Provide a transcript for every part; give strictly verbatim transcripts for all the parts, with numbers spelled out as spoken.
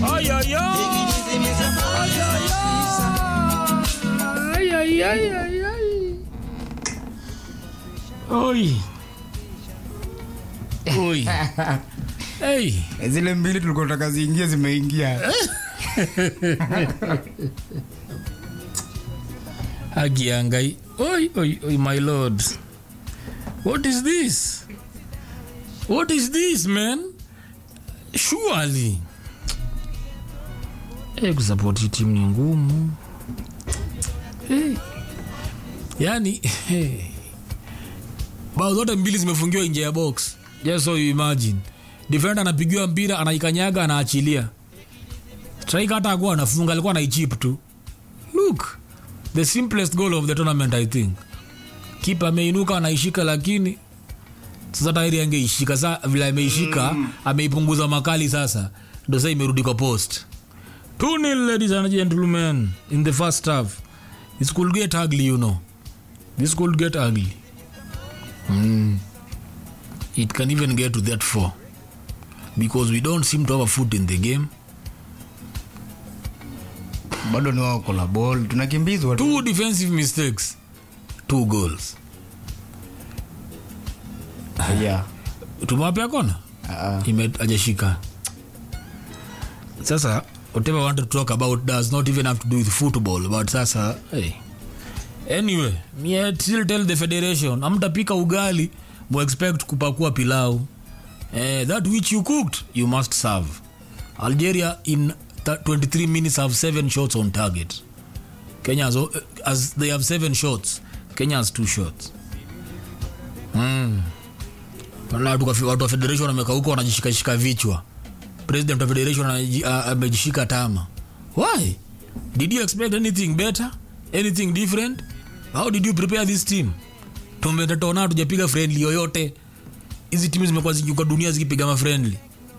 Ay ay ay. Ay ay ay ay ay. Oi. Oi. Hey. Zile mbili tulikuwa tunataka ziingie zimeingia. Agiangai. Oi oi oi my lord. What is this? What is this, man? Surely. Hey, kusupport team ni ngumu. Hey. Yani, hey. Bao zote mbili zimefungiwa nje ya box. Just so you imagine. Defender anapigiwa mpira, anaikanyaga, anaachilia. Striker hata hakuwa anafunga, alikuwa anaichip tu. Look, the simplest goal of the tournament, I think. Keeper ameinuka, anaishika, lakini sasa tayari angeishika. Sasa vile ameishika, mm. ameipunguza makali sasa. Ndio sasa imerudi kwa post. two nil, ladies and gentlemen, in the first half. This could get ugly, you know. This could get ugly. Mm. It can even get to that four. Because we don't seem to have a foot in the game. Bado ni wao kola ball. Tunakimbizwa. Two defensive mistakes. Two goals. Yeah. Tumewapea kona? Uh-uh. Ime ajashika. Sasa, whatever I want to talk about does not even have to do with football. But sasa, hey. Anyway, me I still tell the federation, amtapika ugali, mu expect kupakua pilau. Eh, that which you cooked, you must serve. Algeria in twenty-three minutes have seven shots on target. Kenya has, as they have seven shots, Kenya has two shots. Hmm. Watu wa federation wameka huko wanajishika vichwa. President of federation amejishika tama. Why? Did you expect anything better? Anything different? How did you prepare this team? Tumetona tujapiga friendly yoyote. Hizi timu zimekuwa zikiuka dunia zikipiga ma friendly.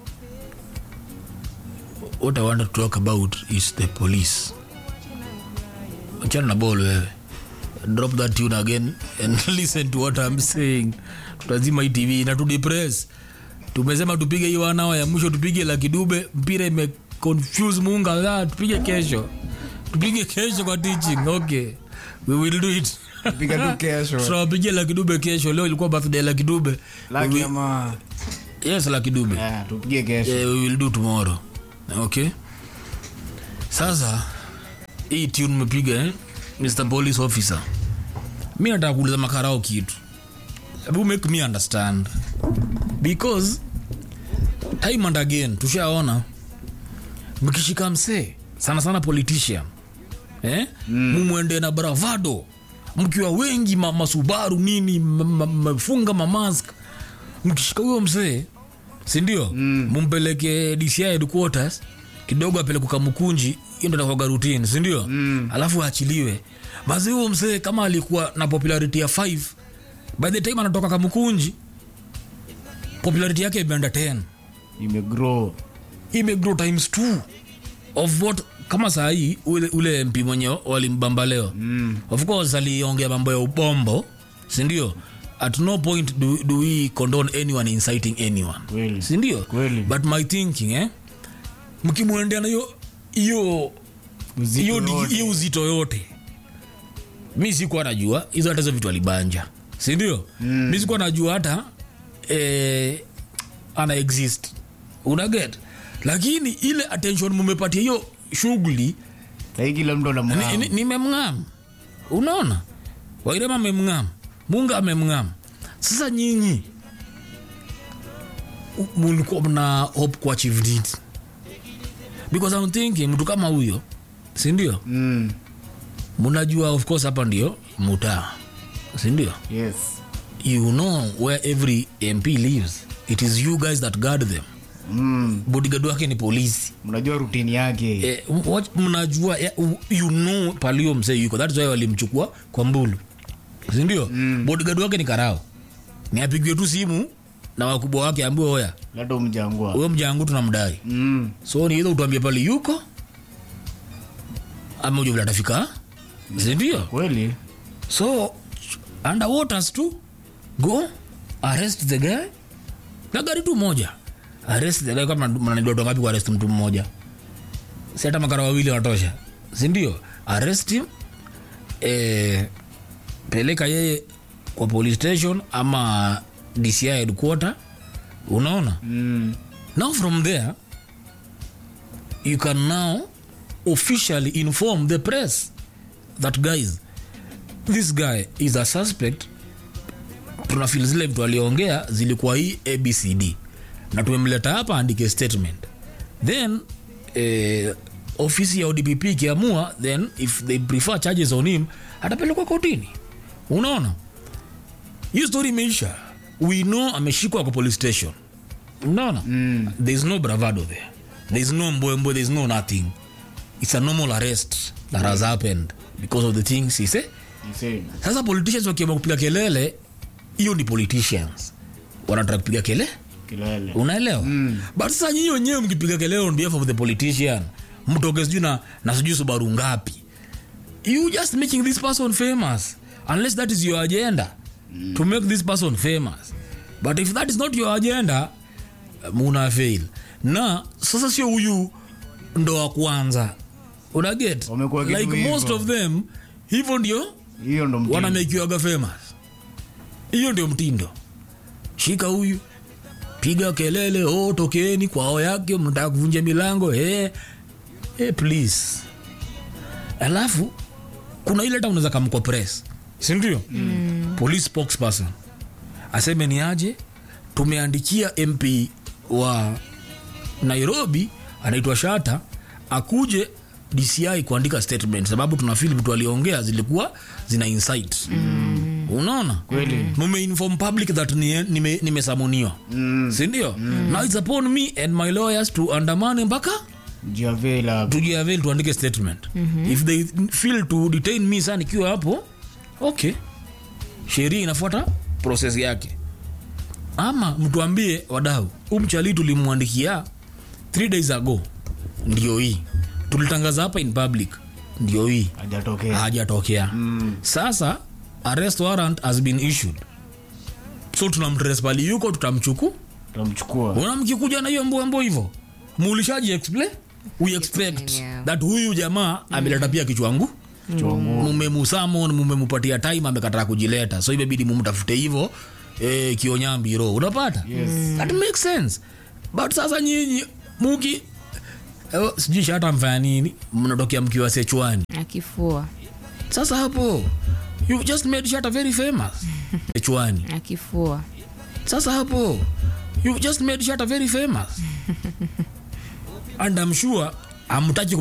What I want to talk about is the police. Achana na ball wewe. Drop that tune again and listen to what I'm saying. Tutazima hii T V na tu depress. Tumesema tupige hiyo wana ya mwisho, tupige la Kidube, mpira ime confuse Munga, la tupige kesho. Tupige kesho kwa teaching. Okay. We will do it. Tupige tu kesho. So tupige la Kidube kesho. Leo ilikuwa birthday la Kidube. La Kama. Yes, la Kidube. Yeah, tupige kesho. Yeah, we will do tomorrow. Okay. Sasa hii tune mmepiga eh? Mister Police Officer. Mimi nataka kuuliza makarao kitu. Hebu make me understand. Because time and again tushaona mkishika msee sana sana politician eh mm. Mumwende na bravado mkiwa wengi ma, masubaru nini mfunga ma, ma mask mkishika huyo msee si ndio mm. Mumpeleke D C I headquarters kidogo apeleke Kamukunji ndio ndio routine si ndio mm. Alafu aachiliwe basi huyo msee kama alikuwa na popularity ya five by the time anatoka Kamukunji popularity yake imeenda ten, imegrow imegrow times two of what. Kama saa hii ule, ule M P mwenye walimbamba leo mm. Of course aliongea mambo ya ubombo si ndio. At no point do, do we condone anyone inciting anyone really? Si ndio? But my thinking eh mkimwendea na hiyo hiyo hiyo uzito yote, mimi sikuwa najua hizo hata hizo vitu alibanja si ndio. Mm. Mimi sikuwa najua hata eh ana exist una get, lakini ile attention mumepatia hiyo shughuli like kila mtu anamngam ni, ni memngam unaona Wairema amemngam Munga amemngam. Sasa nyinyi mlikuwa mna hope kwa achieve it, because I'm thinking mtu kama huyo si ndio mm. Mnajua of course hapa ndio muta si ndio. Yes, you know where every M P lives. It is you guys that guard them. Mm. Bodyguard wake ni polisi. Mnajua routine yake. Eh, what mnajua you know palio mzee yuko. That's why walimchukua kwa Mbulu. Si ndio? Mm. Bodyguard wake ni karao. Ni apigiwe tu simu na wakubwa wake ambiwe hoya. Lado mjangua. Huyo mjangu tunamdai. Mm. So ni hizo utuambie pale yuko. Ama ujue atafika. Si ndio? Kweli. So underwaters tu go arrest the guy. Na gari tu moja. Arrest the guy. Kama mnanidwa ngapi kwa arrest mtu mmoja? si hata makara wawili watosha, si ndio? Arrest him, eh, peleka yeye kwa police station ama D C I headquarter, unaona? Mm. Now from there you can now officially inform the press that guys, this guy is a suspect. Tunafeel zile vitu aliongea zilikuwa hii A B C D na tumemleta hapa andike statement, then eh, ofisi ya O D P P kiamua, then if they prefer charges on him atapelekwa kotini, unaona? Hiyo story imeisha. We know ameshikwa kwa police station, unaona? Mm. There is no bravado there, there is no mbwembwe, there is no nothing. It's a normal arrest that has happened because of the things he said. Sasa politicians wakiamua kupiga kelele, hiyo ni politicians wanataka kupiga kelele Kelele. Unaelewa? Mm. But sasa nyinyi wenyewe mkipiga kelele on behalf of the politician, mtoke sijui na na sijui Subaru ngapi, you just making this person famous, unless that is your agenda, mm. to make this person famous. But if that is not your agenda, muna fail. Na sasa sio huyu ndo wa kwanza, una get like most of them hivyo ndio hiyo ndo wana make you famous. Hiyo ndio mtindo. Shika huyu, piga kelele, oh tokeni kwao yake, mtaka kuvunja milango, eh eh please. Alafu kuna ile hata unaweza kama kwa press, si ndio? Mm. Police spokesperson aseme ni aje, tumeandikia M P wa Nairobi anaitwa Shata akuje D C I kuandika statement, sababu tunafeel vitu aliongea zilikuwa zina insight. Mm. Unaona? Kweli. Mume inform public that nime nimesamoniwa. Mm. Si ndio? Mm. Now it's upon me and my lawyers to undermine mpaka Javela to Javela to andike statement. Mm-hmm. If they feel to detain me sana nikiwa hapo, okay, sheria inafuata process yake. Ama mtuambie wadau, umchali tulimwandikia three days ago, ndio hii tulitangaza hapa in public, ndio hii hajatokea hajatokea. Mm. Sasa arrest warrant has been issued, so tunamtrace pali yuko, tutamchuku tutamchukua. Unamkikuja na hiyo mbombo hivyo, muulishaji explain, we expect yeah. that huyu jamaa mm. ameleta pia kichwangu mumemusamo, mumemupatia time, amekataa kujileta, so ibebidi mumtafute hivyo eh, Kionyambi ro, unapata? Yes. That makes sense. But sasa nyinyi muki eh, sijui hata mfanya nini, mnatokea mkiwa Sechwani akifua. Sasa hapo you just made Shata very famous. Sechwani akifua. Sasa hapo you just made Shata very famous. And I'm sure amtaki